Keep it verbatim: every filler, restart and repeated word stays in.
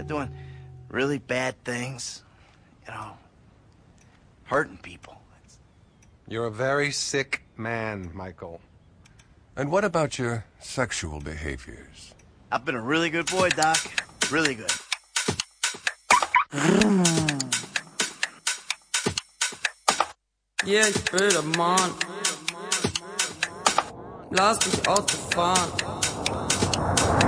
start doing really bad things, you know, hurting people. You're a very sick man, Michael. And what about your sexual behaviors? I've been a really good boy, Doc. Really good. Yeah, ich will der Mann. Lass mich Auto fahren.